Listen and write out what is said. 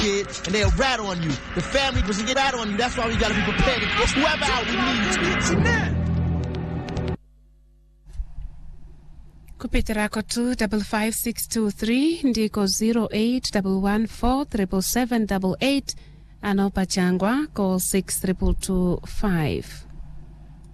kid, and they'll rat on you. The family doesn't get out on you. That's why we gotta be prepared to get whoever out we need to. Kupitira ko 255623 ndiko 0811477788 anopa changwa ko 6225.